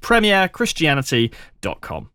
premierchristianity.com.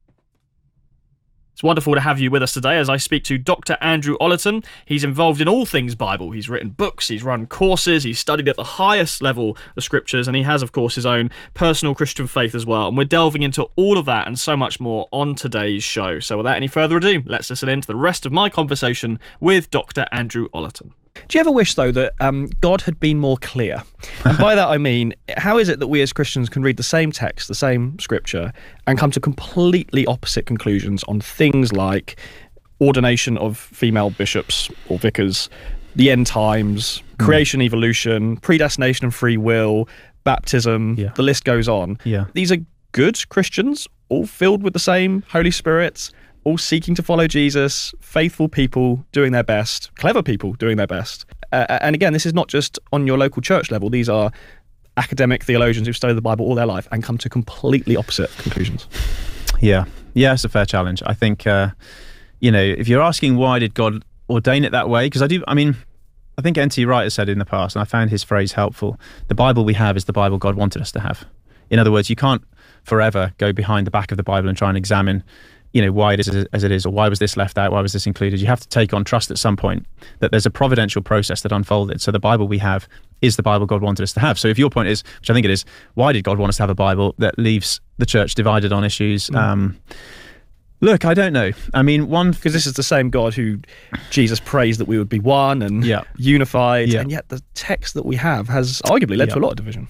It's wonderful to have you with us today as I speak to Dr. Andrew Ollerton. He's involved in all things Bible. He's written books, he's run courses, he's studied at the highest level the scriptures, and he has, of course, his own personal Christian faith as well. And we're delving into all of that and so much more on today's show. So without any further ado, let's listen in to the rest of my conversation with Dr. Andrew Ollerton. Do you ever wish, though, that God had been more clear? And by that I mean, how is it that we as Christians can read the same text, the same scripture, and come to completely opposite conclusions on things like ordination of female bishops or vicars, the end times, creation, evolution, predestination and free will, baptism, the list goes on. These are good Christians, all filled with the same Holy Spirit, all seeking to follow Jesus, faithful people doing their best, clever people doing their best. And again, this is not just on your local church level. These are academic theologians who've studied the Bible all their life and come to completely opposite conclusions. Yeah, it's a fair challenge. I think, if you're asking why did God ordain it that way, because I think N.T. Wright has said in the past, and I found his phrase helpful, the Bible we have is the Bible God wanted us to have. In other words, you can't forever go behind the back of the Bible and try and examine why it is as it is, or why was this left out, why was this included. You have to take on trust at some point that there's a providential process that unfolded. So the Bible we have is the Bible God wanted us to have. So if your point is, which I think it is, why did God want us to have a Bible that leaves the church divided on issues? Look, I don't know. Because this is the same God who Jesus praised that we would be one and unified, and yet the text that we have has arguably led to a lot of division.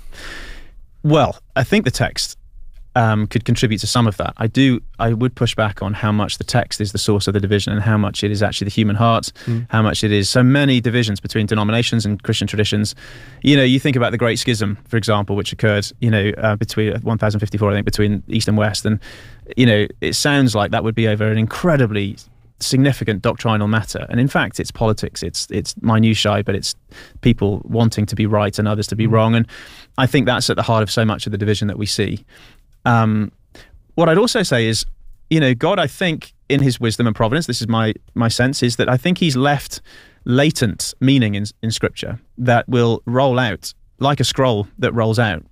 Well, I think the text could contribute to some of that. I would push back on how much the text is the source of the division and how much it is actually the human heart, how much it is so many divisions between denominations and Christian traditions. You think about the Great Schism, for example, which occurred, between 1054, I think, between East and West. And, it sounds like that would be over an incredibly significant doctrinal matter. And in fact, it's politics, it's minutiae, but it's people wanting to be right and others to be wrong. And I think that's at the heart of so much of the division that we see. What I'd also say is, God, I think in his wisdom and providence, this is my sense, is that I think he's left latent meaning in Scripture that will roll out like a scroll that rolls out.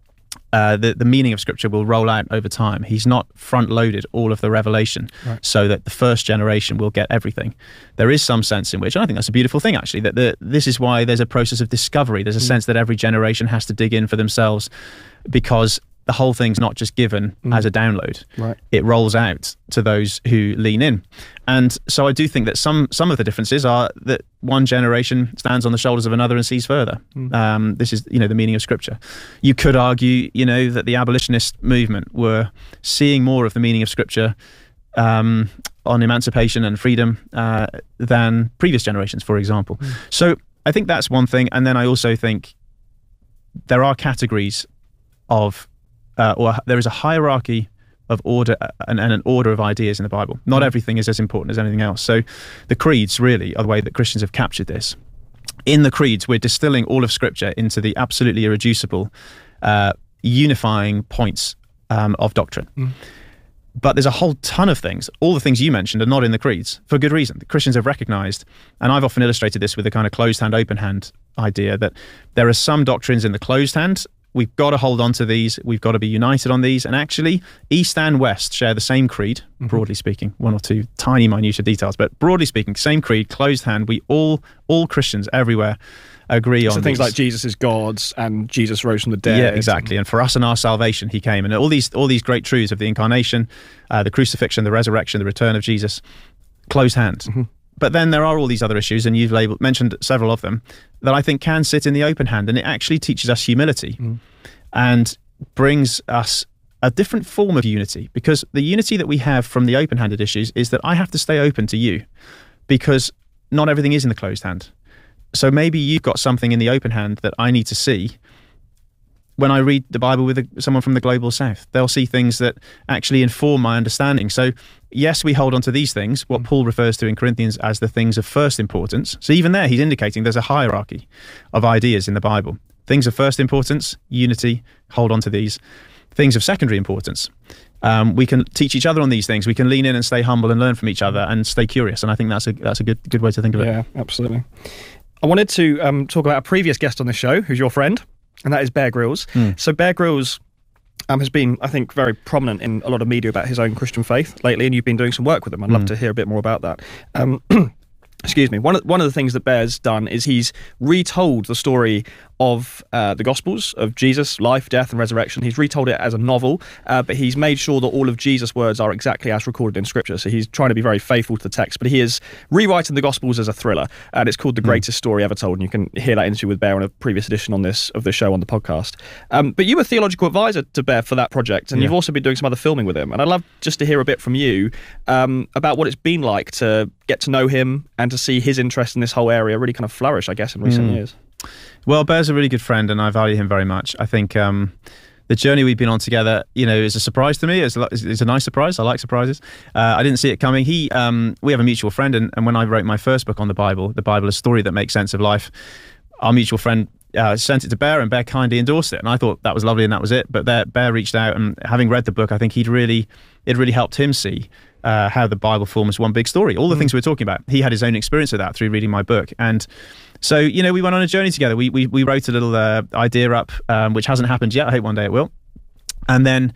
The meaning of Scripture will roll out over time. He's not front-loaded all of the revelation so that the first generation will get everything. There is some sense in which, and I think that's a beautiful thing actually, that this is why there's a process of discovery. There's a sense that every generation has to dig in for themselves, because the whole thing's not just given as a download. It rolls out to those who lean in. And so I do think that some of the differences are that one generation stands on the shoulders of another and sees further. This is, the meaning of Scripture. You could argue, that the abolitionist movement were seeing more of the meaning of Scripture on emancipation and freedom than previous generations, for example. So I think that's one thing. And then I also think there are categories of or there is a hierarchy of order and an order of ideas in the Bible. Not everything is as important as anything else. So the creeds really are the way that Christians have captured this. In the creeds, we're distilling all of Scripture into the absolutely irreducible, unifying points of doctrine. But there's a whole ton of things. All the things you mentioned are not in the creeds for good reason. The Christians have recognized, and I've often illustrated this with a kind of closed hand, open hand idea, that there are some doctrines in the closed hand. We've got to hold on to these. We've got to be united on these. And actually, East and West share the same creed, broadly speaking, one or two tiny minutiae details, but broadly speaking, same creed, closed hand. We all Christians everywhere agree on so things like Jesus is God's and Jesus rose from the dead. Yeah, exactly. And for us and our salvation, he came. And all these great truths of the incarnation, the crucifixion, the resurrection, the return of Jesus, closed hand. But then there are all these other issues, and you've mentioned several of them, that I think can sit in the open hand, and it actually teaches us humility and brings us a different form of unity, because the unity that we have from the open-handed issues is that I have to stay open to you, because not everything is in the closed hand. So maybe you've got something in the open hand that I need to see. When I read the Bible with someone from the global south, they'll see things that actually inform my understanding. So yes, we hold on to these things, what Paul refers to in Corinthians as the things of first importance. So even there, he's indicating there's a hierarchy of ideas in the Bible. Things of first importance, unity, hold on to these. Things of secondary importance. We can teach each other on these things. We can lean in and stay humble and learn from each other and stay curious. And I think that's a good way to think of it. Yeah, absolutely. I wanted to talk about a previous guest on the show, who's your friend, and that is Bear Grylls. So Bear Grylls has been, I think, very prominent in a lot of media about his own Christian faith lately, and you've been doing some work with him. I'd love to hear a bit more about that. Excuse me. One of the things that Bear's done is he's retold the story of the Gospels, of Jesus' life, death and resurrection. He's retold it as a novel, but he's made sure that all of Jesus' words are exactly as recorded in Scripture. So he's trying to be very faithful to the text, but he is rewriting the Gospels as a thriller, and it's called The Greatest Story Ever Told, and you can hear that interview with Bear on a previous edition of the show on the podcast. But you were theological advisor to Bear for that project, and you've also been doing some other filming with him, and I'd love just to hear a bit from you about what it's been like to get to know him and to see his interest in this whole area really kind of flourish, I guess, in recent years. Well, Bear's a really good friend, and I value him very much. I think the journey we've been on together, is a surprise to me. It's a nice surprise. I like surprises. I didn't see it coming. We have a mutual friend, and when I wrote my first book on the Bible, A Story That Makes Sense of Life, our mutual friend sent it to Bear, and Bear kindly endorsed it, and I thought that was lovely, and that was it. But Bear reached out, and having read the book, I think it really helped him see how the Bible forms one big story. All the things we were talking about, he had his own experience of that through reading my book. And so, we went on a journey together. We wrote a little idea up, which hasn't happened yet. I hope one day it will. And then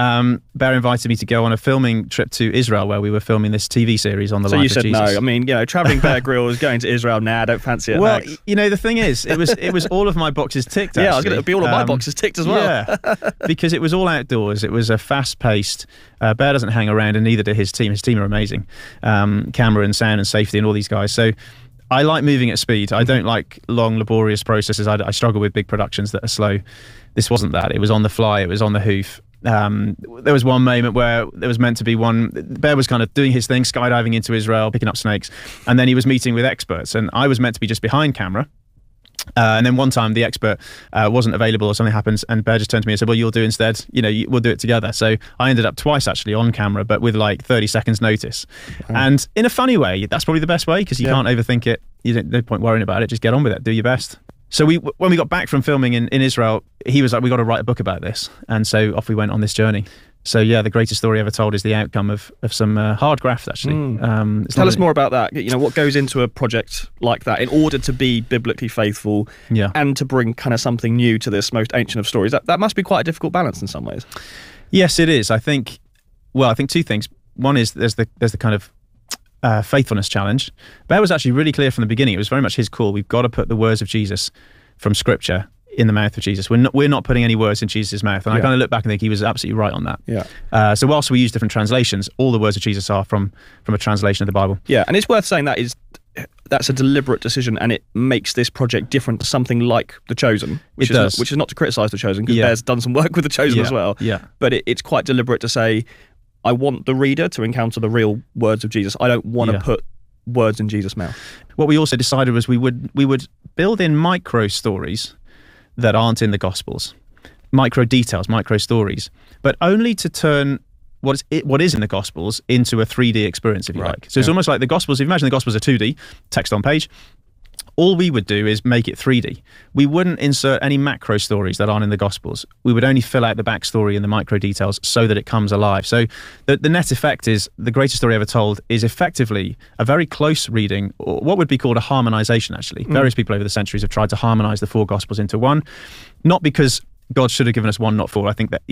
Bear invited me to go on a filming trip to Israel, where we were filming this TV series on the life of Jesus. So you said no. I mean, traveling Bear Grylls, going to Israel, I don't fancy it. Well, the thing is, it was all of my boxes ticked. Yeah, it was be all of my boxes ticked as well. Yeah, because it was all outdoors. It was a fast-paced. Bear doesn't hang around, and neither did his team. His team are amazing, camera and sound and safety and all these guys. So I like moving at speed. I don't like long, laborious processes. I struggle with big productions that are slow. This wasn't that. It was on the fly. It was on the hoof. There was one moment where there was meant to be Bear was kind of doing his thing, skydiving into Israel, picking up snakes, and then he was meeting with experts, and I was meant to be just behind camera. And then one time the expert wasn't available, or something happens, and Bear just turned to me and said, well, you'll do instead, we'll do it together. So I ended up twice actually on camera, but with like 30 seconds notice. And in a funny way, that's probably the best way, because you can't overthink it. No point worrying about it, just get on with it, do your best. So when we got back from filming in Israel, he was like, we got to write a book about this. And so off we went on this journey. So yeah, The Greatest Story Ever Told is the outcome of some hard graft, actually. Tell us more about that. What goes into a project like that in order to be biblically faithful and to bring kind of something new to this most ancient of stories. That must be quite a difficult balance in some ways. Yes, it is. I think two things. One is there's the kind of faithfulness challenge. Bear was actually really clear from the beginning. It was very much his call. We've got to put the words of Jesus from Scripture in the mouth of Jesus. We're not putting any words in Jesus' mouth. And I kind of look back and think he was absolutely right on that. Yeah. So whilst we use different translations, all the words of Jesus are from a translation of the Bible. Yeah, and it's worth saying that's a deliberate decision, and it makes this project different to something like The Chosen, which is not to criticise The Chosen, because Bear's done some work with The Chosen as well. Yeah. But it's quite deliberate to say, I want the reader to encounter the real words of Jesus. I don't want to put words in Jesus' mouth. What we also decided was we would build in micro stories that aren't in the Gospels, micro details, micro stories, but only to turn what is in the Gospels into a 3D experience, if you like. So it's almost like the Gospels. If you imagine the Gospels are 2D, text on page, all we would do is make it 3D. We wouldn't insert any macro stories that aren't in the Gospels. We would only fill out the backstory and the micro details so that it comes alive. So the net effect is The Greatest Story Ever Told is effectively a very close reading, or what would be called a harmonization, actually. Various people over the centuries have tried to harmonize the four Gospels into one, not because God should have given us one, not four. I think that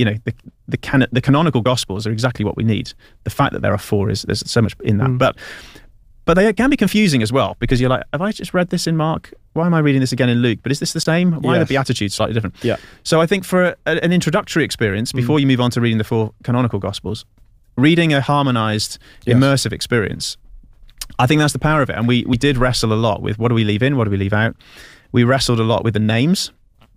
the canonical Gospels are exactly what we need. The fact that there are four there's so much in that, but they can be confusing as well, because you're like, have I just read this in Mark? Why am I reading this again in Luke? But is this the same? Why are the Beatitudes slightly different? Yeah. So I think for an introductory experience, before you move on to reading the four canonical Gospels, reading a harmonized, immersive experience, I think that's the power of it. And we did wrestle a lot with, what do we leave in? What do we leave out? We wrestled a lot with the names.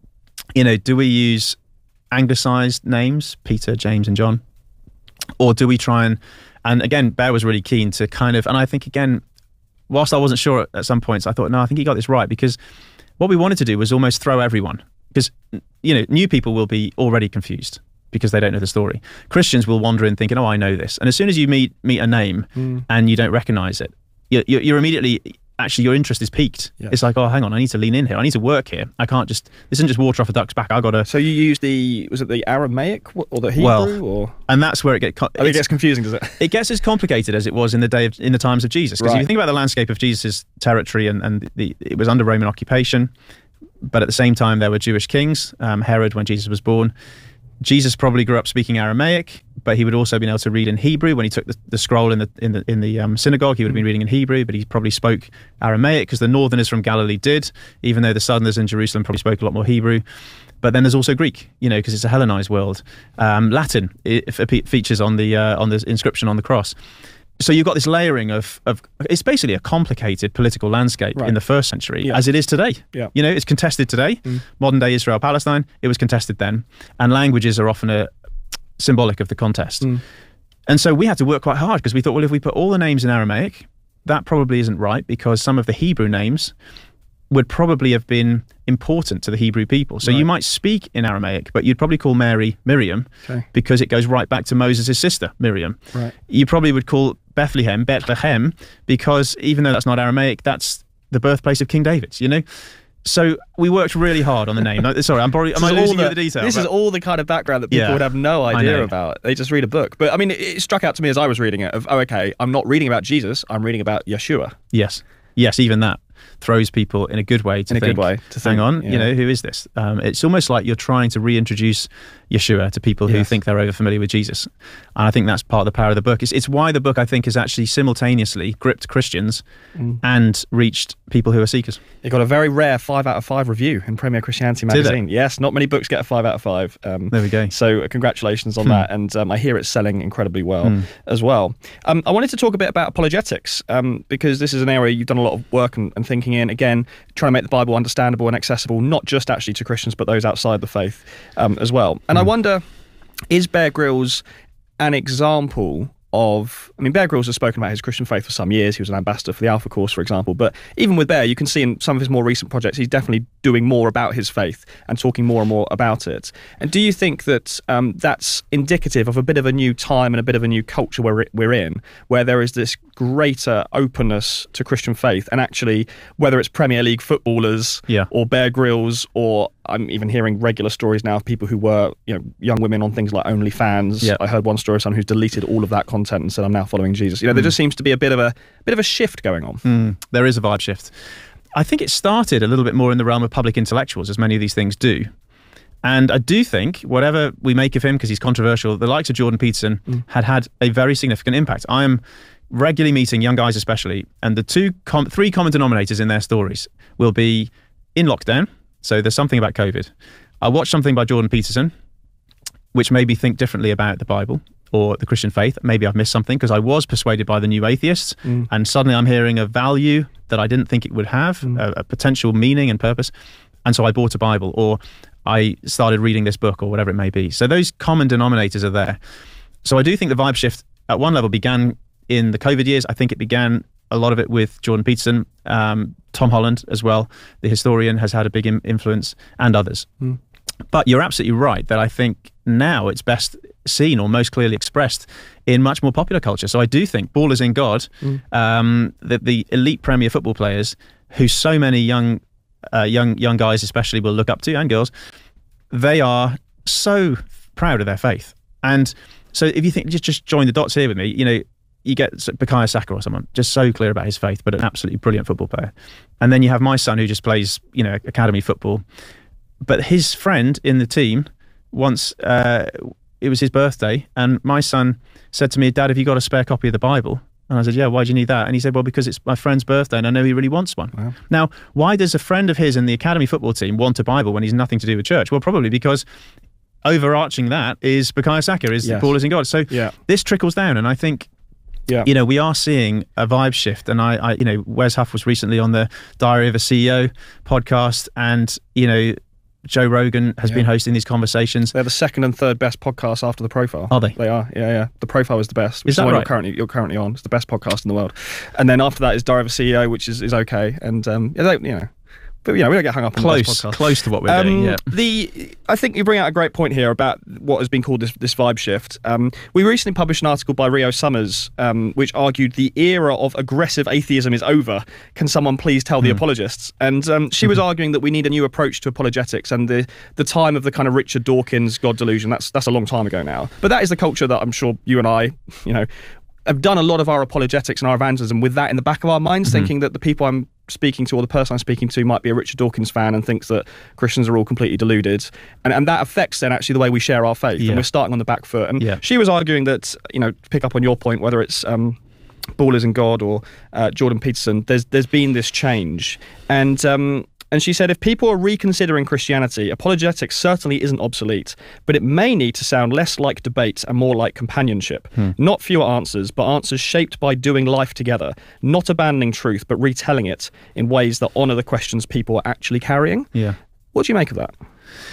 Do we use anglicized names, Peter, James, and John? Or do we try and again, Bear was really keen to kind of, and I think again, whilst I wasn't sure at some points, I thought, no, I think he got this right, because what we wanted to do was almost throw everyone, because, new people will be already confused because they don't know the story. Christians will wander in thinking, oh, I know this. And as soon as you meet a name and you don't recognize it, you're immediately, actually your interest is piqued. Yeah. It's like, oh, hang on, I need to lean in here. I need to work here. I can't this isn't just water off a duck's back. I got to. So you use was it the Aramaic or the Hebrew? And that's where it gets confusing, does it? It gets as complicated as it was in the times of Jesus. Because if you think about the landscape of Jesus' territory, and it was under Roman occupation, but at the same time there were Jewish kings. Herod, when Jesus was born, Jesus probably grew up speaking Aramaic, but he would also have been able to read in Hebrew. When he took the scroll in the synagogue, he would have been reading in Hebrew, but he probably spoke Aramaic because the northerners from Galilee did, even though the southerners in Jerusalem probably spoke a lot more Hebrew. But then there's also Greek, because it's a Hellenized world. Latin features on the inscription on the cross. So you've got this layering of it's basically a complicated political landscape in the first century, as it is today. Yeah. It's contested today. Modern day Israel, Palestine, it was contested then. And languages are often symbolic of the contest. And so we had to work quite hard because we thought, well, if we put all the names in Aramaic, that probably isn't right because some of the Hebrew names would probably have been important to the Hebrew people. So you might speak in Aramaic, but you'd probably call Mary Miriam because it goes right back to Moses' sister, Miriam. Right. You probably would call Bethlehem because even though that's not Aramaic, that's the birthplace of King David, So we worked really hard on the name. Sorry, am I losing you the detail? This is all the kind of background that people would have no idea about. They just read a book. But I mean, it struck out to me as I was reading it okay, I'm not reading about Jesus, I'm reading about Yeshua. Yes, even that throws people in a good way to think, hang on, who is this? It's almost like you're trying to reintroduce Yeshua to people who think they're over familiar with Jesus. And I think that's part of the power of the book. It's why the book, I think, has actually simultaneously gripped Christians and reached people who are seekers. It got a very rare 5 out of 5 review in Premier Christianity magazine. Yes, not many books get a 5 out of 5. There we go. So congratulations on that. And I hear it's selling incredibly well as well. I wanted to talk a bit about apologetics because this is an area you've done a lot of work and thinking in. Again, trying to make the Bible understandable and accessible, not just actually to Christians, but those outside the faith as well. And I wonder, is Bear Grylls an example of... I mean, Bear Grylls has spoken about his Christian faith for some years. He was an ambassador for the Alpha Course, for example. But even with Bear, you can see in some of his more recent projects, he's definitely doing more about his faith and talking more and more about it. And do you think that that's indicative of a bit of a new time and a bit of a new culture we're in, where there is this greater openness to Christian faith? And actually, whether it's Premier League footballers or Bear Grylls, or I'm even hearing regular stories now of people who were, young women on things like OnlyFans. I heard one story of someone who's deleted all of that content and said, I'm now following Jesus. There just seems to be a bit of a shift going on. There is a vibe shift. I think it started a little bit more in the realm of public intellectuals, as many of these things do. And I do think, whatever we make of him, because he's controversial, the likes of Jordan Peterson had a very significant impact. I am regularly meeting young guys especially, and the three common denominators in their stories will be in lockdown. So there's something about COVID. I watched something by Jordan Peterson, which made me think differently about the Bible or the Christian faith. Maybe I've missed something because I was persuaded by the new atheists, and suddenly I'm hearing a value that I didn't think it would have, a potential meaning and purpose. And so I bought a Bible, or I started reading this book, or whatever it may be. So those common denominators are there. So I do think the vibe shift at one level began in the COVID years. I think it began, a lot of it, with Jordan Peterson. Tom Holland as well, the historian, has had a big influence, and others. But you're absolutely right that I think now it's best seen or most clearly expressed in much more popular culture. So I do think Ballers in God, that the elite Premier football players, who so many young guys especially will look up to, and girls, they are so proud of their faith. And so if you think, just join the dots here with me, you get Bukayo Saka or someone just so clear about his faith, but an absolutely brilliant football player. And then you have my son who just plays, academy football. But his friend in the team, once it was his birthday, and my son said to me, Dad, have you got a spare copy of the Bible? And I said, yeah, why do you need that? And he said, well, because it's my friend's birthday and I know he really wants one. Wow. Now, why does a friend of his in the academy football team want a Bible when he's nothing to do with church? Well, probably because overarching that is Bukayo Saka, is Ballers in God. So this trickles down, and I think we are seeing a vibe shift. And I Wes Huff was recently on the Diary of a CEO podcast, and Joe Rogan has been hosting these conversations. They're the second and third best podcasts after The Profile. Are they? They are, yeah. The Profile is the best. Is that right? You're currently on. It's the best podcast in the world. And then after that is Diary of a CEO, which is okay. And, but we don't get hung up on the best podcast. Close to what we're doing, I think you bring out a great point here about what has been called this vibe shift. We recently published an article by Rio Summers, which argued the era of aggressive atheism is over. Can someone please tell the apologists? And she was arguing that we need a new approach to apologetics, and the time of the kind of Richard Dawkins God delusion, that's a long time ago now. But that is the culture that I'm sure you and I, have done a lot of our apologetics and our evangelism with that in the back of our minds, thinking that the people I'm speaking to, or the person I'm speaking to, might be a Richard Dawkins fan and thinks that Christians are all completely deluded, and that affects then actually the way we share our faith, and we're starting on the back foot. And she was arguing that, to pick up on your point, whether it's Ballers in God or Jordan Peterson, there's been this change, and she said, if people are reconsidering Christianity, apologetics certainly isn't obsolete, but it may need to sound less like debate and more like companionship. Not fewer answers, but answers shaped by doing life together, not abandoning truth, but retelling it in ways that honour the questions people are actually carrying. Yeah. What do you make of that?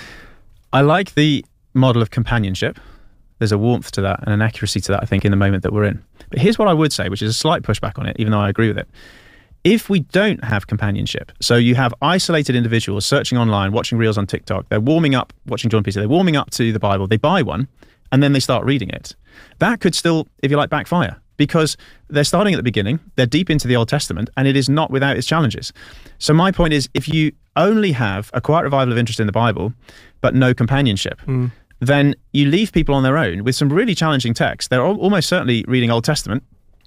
I like the model of companionship. There's a warmth to that and an accuracy to that, I think, in the moment that we're in. But here's what I would say, which is a slight pushback on it, even though I agree with it. If we don't have companionship, so you have isolated individuals searching online, watching reels on TikTok, they're warming up, watching Jordan Peterson, they're warming up to the Bible, they buy one, and then they start reading it. That could still, if you like, backfire, because they're starting at the beginning, they're deep into the Old Testament, and it is not without its challenges. So my point is, if you only have a quiet revival of interest in the Bible, but no companionship, then you leave people on their own with some really challenging texts. They're almost certainly reading Old Testament,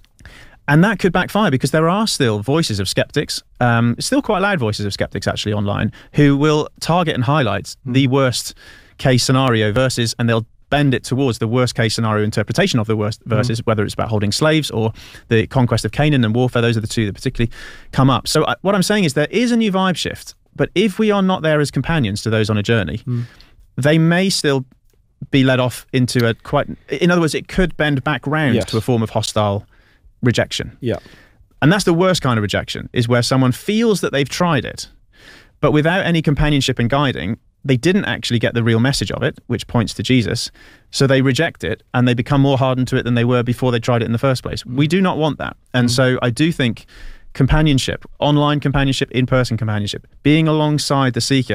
and that could backfire because there are still voices of skeptics, still quite loud voices of skeptics actually online, who will target and highlight the worst case scenario verses, and they'll bend it towards the worst case scenario interpretation of the worst verses, whether it's about holding slaves or the conquest of Canaan and warfare. Those are the two that particularly come up. So what I'm saying is there is a new vibe shift, but if we are not there as companions to those on a journey, they may still be led off into a quite, in other words, it could bend back round to a form of hostile rejection. Yeah. And that's the worst kind of rejection, is where someone feels that they've tried it, but without any companionship and guiding, they didn't actually get the real message of it, which points to Jesus. So they reject it and they become more hardened to it than they were before they tried it in the first place. We do not want that. And so I do think companionship, online companionship, in-person companionship, being alongside the seeker.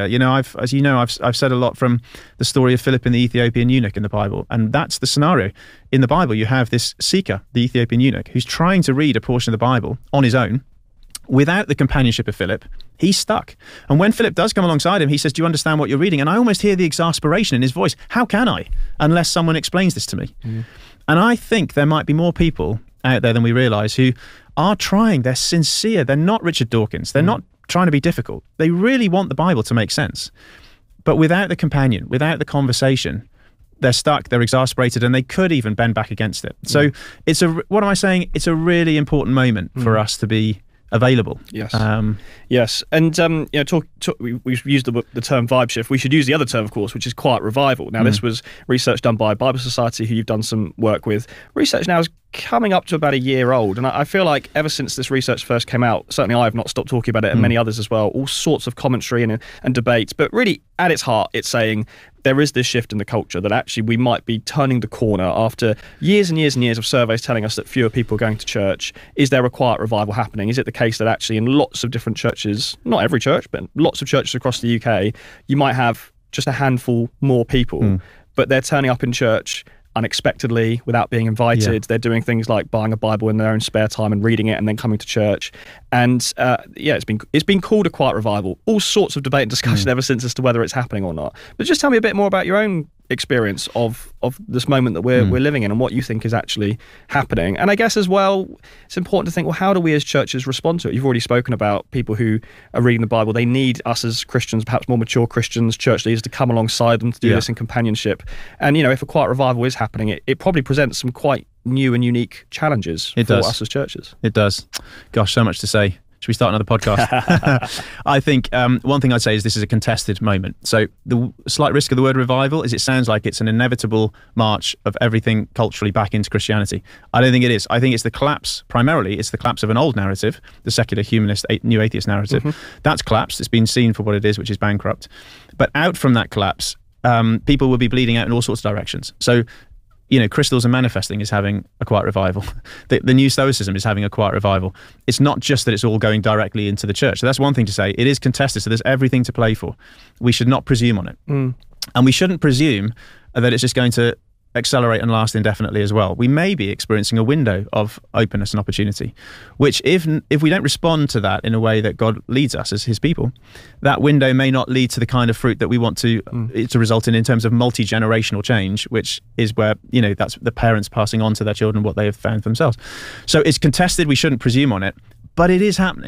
I've said a lot from the story of Philip and the Ethiopian eunuch in the Bible, and that's the scenario. In the Bible, you have this seeker, the Ethiopian eunuch, who's trying to read a portion of the Bible on his own. Without the companionship of Philip, he's stuck. And when Philip does come alongside him, he says, do you understand what you're reading? And I almost hear the exasperation in his voice. How can I, unless someone explains this to me? And I think there might be more people out there than we realise who are trying. They're sincere. They're not Richard Dawkins. They're not trying to be difficult. They really want the Bible to make sense. But without the companion, without the conversation, they're stuck, they're exasperated, and they could even bend back against it. So what am I saying? It's a really important moment for us to be available. Yes. Yes. And we've used the term vibe shift. We should use the other term, of course, which is quiet revival. Now, this was research done by Bible Society, who you've done some work with. Research now is coming up to about a year old, and I feel like ever since this research first came out, certainly I have not stopped talking about it, and many others as well, all sorts of commentary and debates, but really at its heart it's saying there is this shift in the culture, that actually we might be turning the corner after years and years and years of surveys telling us that fewer people are going to church. Is there a quiet revival happening? Is it the case that actually in lots of different churches, not every church, but lots of churches across the UK, you might have just a handful more people, but they're turning up in church unexpectedly, without being invited. They're doing things like buying a Bible in their own spare time and reading it and then coming to church. And it's been called a quiet revival. All sorts of debate and discussion ever since as to whether it's happening or not. But just tell me a bit more about your own experience of this moment that we're living in and what you think is actually happening. And I guess as well, it's important to think, well, how do we as churches respond to it? You've already spoken about people who are reading the Bible. They need us as Christians, perhaps more mature Christians, church leaders, to come alongside them to do this in companionship. And, if a quiet revival is happening, it probably presents some quite new and unique challenges for us as churches. It does. Gosh, so much to say. Should we start another podcast? I think one thing I'd say is this is a contested moment. So the slight risk of the word revival is it sounds like it's an inevitable march of everything culturally back into Christianity. I don't think it is. I think it's the collapse, primarily, it's the collapse of an old narrative, the secular humanist, new atheist narrative. That's collapsed. It's been seen for what it is, which is bankrupt. But out from that collapse, people will be bleeding out in all sorts of directions. So Crystals and Manifesting is having a quiet revival. The new Stoicism is having a quiet revival. It's not just that it's all going directly into the church. So that's one thing to say. It is contested, so there's everything to play for. We should not presume on it. And we shouldn't presume that it's just going to accelerate and last indefinitely as well. We may be experiencing a window of openness and opportunity, which if we don't respond to that in a way that God leads us as his people, that window may not lead to the kind of fruit that we want to result in terms of multi-generational change, which is where, that's the parents passing on to their children what they have found for themselves. So it's contested. We shouldn't presume on it, but it is happening.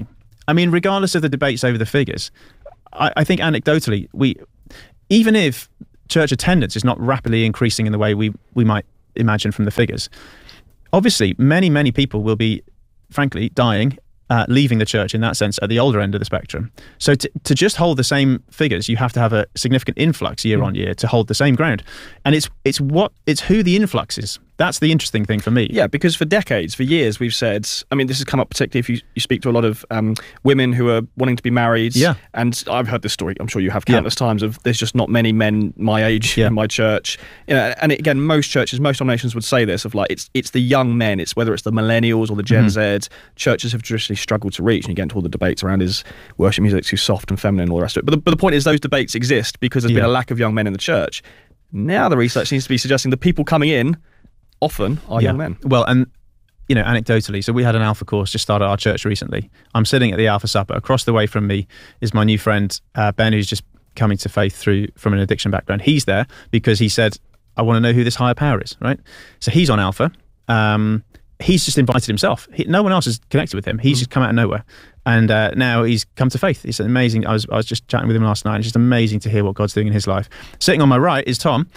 I mean, regardless of the debates over the figures, I think anecdotally, even if church attendance is not rapidly increasing in the way we might imagine from the figures, obviously many people will be, frankly, dying, leaving the church in that sense at the older end of the spectrum. So to just hold the same figures, you have to have a significant influx year on year to hold the same ground. And it's who the influx is. That's the interesting thing for me. Yeah, because for decades, for years, we've said, I mean, this has come up particularly if you speak to a lot of women who are wanting to be married. Yeah. And I've heard this story, I'm sure you have countless times, of there's just not many men my age in my church. You know, and again, most churches, most denominations would say this, of like, it's the young men, it's whether it's the millennials or the Gen Z, churches have traditionally struggled to reach. And you get into all the debates around, is worship music too soft and feminine and all the rest of it. But the point is, those debates exist because there's been a lack of young men in the church. Now the research seems to be suggesting the people coming in often are young men. Well, and you know, anecdotally, so we had an Alpha course just started at our church recently. I'm sitting at the Alpha Supper. Across the way from me is my new friend Ben, who's just coming to faith from an addiction background. He's there because he said, I want to know who this higher power is, right? So he's on Alpha. He's just invited himself. No one else is connected with him. He's just come out of nowhere. And now he's come to faith. It's amazing. I was just chatting with him last night. It's just amazing to hear what God's doing in his life. Sitting on my right is Tom,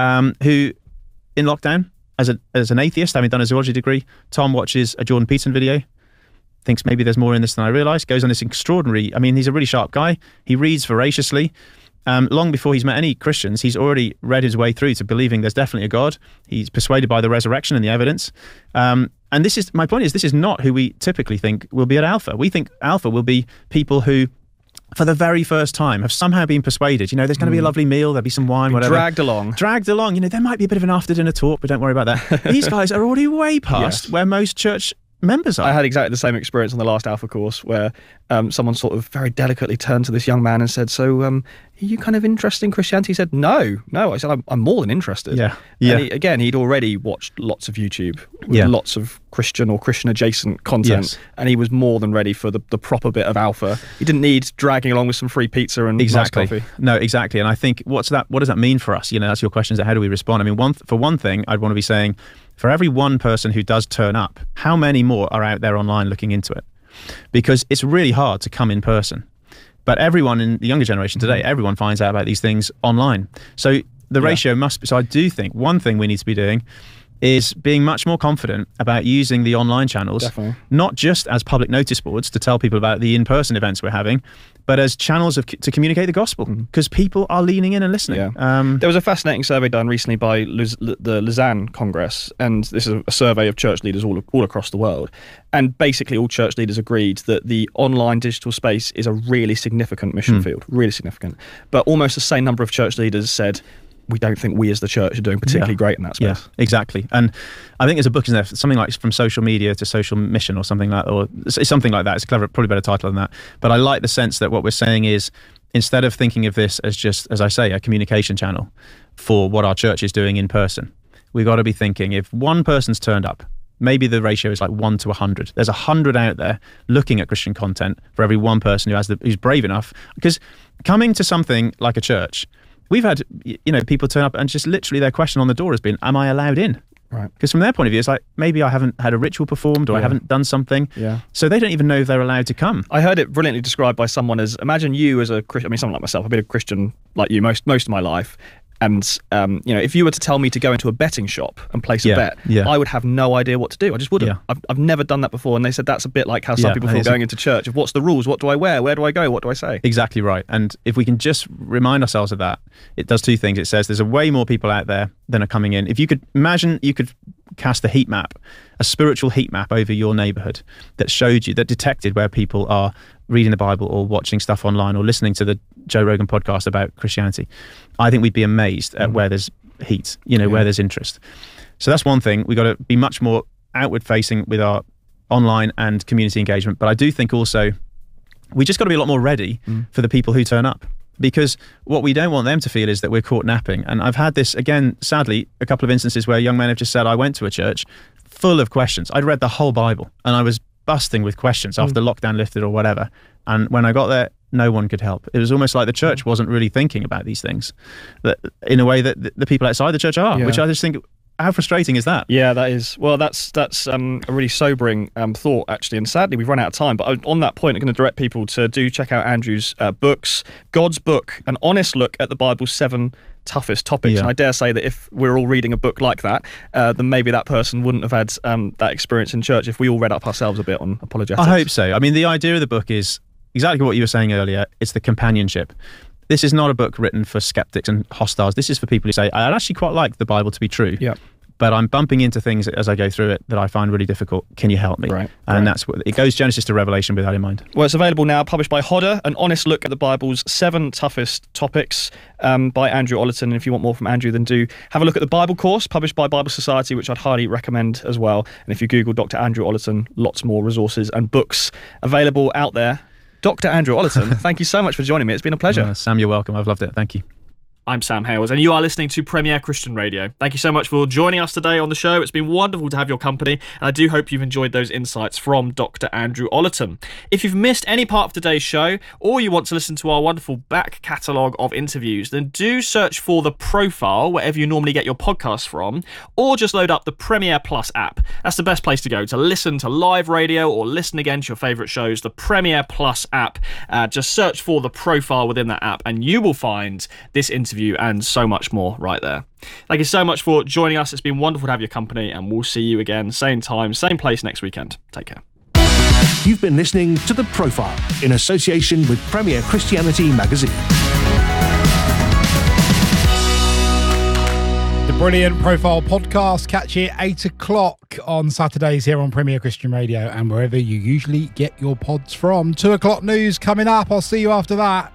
who in lockdown, as an atheist, having done a zoology degree, Tom watches a Jordan Peterson video, thinks maybe there's more in this than I realised, goes on this extraordinary, I mean, he's a really sharp guy. He reads voraciously. Long before he's met any Christians, he's already read his way through to believing there's definitely a God. He's persuaded by the resurrection and the evidence. And this is, my point is, this is not who we typically think will be at Alpha. We think Alpha will be people who, for the very first time, have somehow been persuaded. You know, there's going to be a lovely meal, there'll be some wine, whatever. Dragged along. You know, there might be a bit of an after-dinner talk, but don't worry about that. These guys are already way past where most church members are. I had exactly the same experience on the last Alpha course where someone sort of very delicately turned to this young man and said, so are you kind of interested in Christianity? He said, no. I said, I'm more than interested. Yeah. And he'd already watched lots of YouTube with lots of Christian or Christian adjacent content, and he was more than ready for the proper bit of Alpha. He didn't need dragging along with some free pizza and nice coffee. No, exactly. And I think what does that mean for us? You know, that's your question, is how do we respond? I mean, for one thing, I'd want to be saying, for every one person who does turn up, how many more are out there online looking into it? Because it's really hard to come in person. But everyone in the younger generation today, everyone finds out about these things online. So the ratio must be, so I do think one thing we need to be doing is being much more confident about using the online channels, not just as public notice boards to tell people about the in-person events we're having, but as channels to communicate the gospel, because people are leaning in and listening. There was a fascinating survey done recently by the Lausanne Congress, and this is a survey of church leaders all across the world. And basically all church leaders agreed that the online digital space is a really significant mission field, really significant. But almost the same number of church leaders said, we don't think we as the church are doing particularly great in that space. Yeah, exactly. And I think there's a book in there, something like From Social Media to Social Mission or something like that, or something like that. It's a clever, probably better title than that. But I like the sense that what we're saying is, instead of thinking of this as just, as I say, a communication channel for what our church is doing in person, we've got to be thinking, if one person's turned up, maybe the ratio is like 1 to 100. There's 100 out there looking at Christian content for every one person who's brave enough. Because coming to something like a church, we've had, you know, people turn up and just literally their question on the door has been, am I allowed in? Right. Because from their point of view, it's like, maybe I haven't had a ritual performed or I haven't done something. Yeah. So they don't even know if they're allowed to come. I heard it brilliantly described by someone as, imagine you as a Christian, I mean, someone like myself, I've been a Christian like you most of my life. And, you know, if you were to tell me to go into a betting shop and place a bet, I would have no idea what to do. I just wouldn't. Yeah. I've never done that before. And they said that's a bit like how some people feel going into church. Of what's the rules? What do I wear? Where do I go? What do I say? Exactly right. And if we can just remind ourselves of that, it does two things. It says there's a way more people out there than are coming in. If you could imagine, you could cast a heat map, a spiritual heat map over your neighborhood that showed you, that detected where people are reading the Bible or watching stuff online or listening to the Joe Rogan podcast about Christianity. I think we'd be amazed at where there's heat, you know, where there's interest. So that's one thing. We've got to be much more outward facing with our online and community engagement. But I do think also we just got to be a lot more ready for the people who turn up. Because what we don't want them to feel is that we're caught napping. And I've had this, again, sadly, a couple of instances where young men have just said, I went to a church full of questions. I'd read the whole Bible and I was busting with questions after lockdown lifted or whatever. And when I got there, no one could help. It was almost like the church wasn't really thinking about these things that, in a way that the people outside the church are, which I just think how frustrating is that? Yeah, that is. Well, that's a really sobering thought, actually. And sadly, we've run out of time. But on that point, I'm going to direct people to do check out Andrew's books. God's Book, an honest look at the Bible's 7 toughest topics. Yeah. And I dare say that if we're all reading a book like that, then maybe that person wouldn't have had that experience in church if we all read up ourselves a bit on apologetics. I hope so. I mean, the idea of the book is exactly what you were saying earlier. It's the companionship. This is not a book written for skeptics and hostiles. This is for people who say, I'd actually quite like the Bible to be true. Yeah. But I'm bumping into things as I go through it that I find really difficult. Can you help me? Right. And that's what it goes, Genesis to Revelation, with that in mind. Well, it's available now, published by Hodder, an honest look at the Bible's 7 toughest topics by Andrew Ollerton. And if you want more from Andrew, then do have a look at the Bible course, published by Bible Society, which I'd highly recommend as well. And if you Google Dr. Andrew Ollerton, lots more resources and books available out there. Dr. Andrew Ollerton, thank you so much for joining me. It's been a pleasure. Sam, you're welcome. I've loved it. Thank you. I'm Sam Hales, and you are listening to Premier Christian Radio. Thank you so much for joining us today on the show. It's been wonderful to have your company, and I do hope you've enjoyed those insights from Dr. Andrew Ollerton. If you've missed any part of today's show, or you want to listen to our wonderful back catalogue of interviews, then do search for The Profile wherever you normally get your podcasts from, or just load up the Premier Plus app. That's the best place to go to listen to live radio or listen again to your favourite shows. The Premier Plus app. Just search for The Profile within that app, and you will find this interview and so much more right there. Thank you so much for joining us. It's been wonderful to have your company, and we'll see you again, same time, same place next weekend. Take care. You've been listening to The Profile in association with Premier Christianity Magazine. The brilliant Profile podcast. Catch it 8 o'clock on Saturdays here on Premier Christian Radio and wherever you usually get your pods from. 2 o'clock news coming up. I'll see you after that.